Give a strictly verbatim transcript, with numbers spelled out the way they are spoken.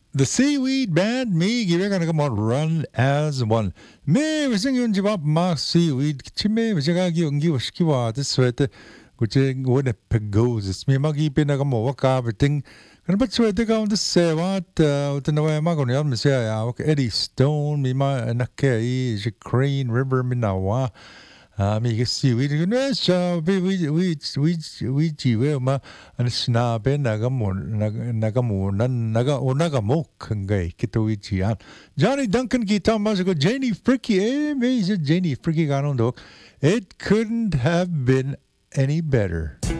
The Seaweed Band, me, 기획하는 거 뭐 Run as One. 매 무슨 연지 막 Seaweed 치매 제가 기억이 시키와 됐어때 그제 원에 pegoes me magi pinaga mo ka biting kan ba chwede ka on the sewat utanawa ma kon yan mesya ya Eddie Stone mi ma nakai je Crane River minawa mi ke Seaweed ne sa we we we we we jiwe ma an snabe naga mo naga mo nan naga onaga mo kangai kito ichian Johnny Duncan ki tamas go Janie Fricky eh me is Janie Fricky ganon do it couldn't have been any better.